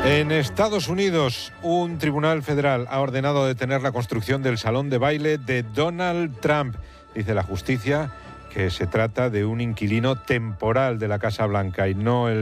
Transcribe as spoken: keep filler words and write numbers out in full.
En Estados Unidos, un tribunal federal ha ordenado detener la construcción del salón de baile de Donald Trump. Dice la justicia que se trata de un inquilino temporal de la Casa Blanca y no el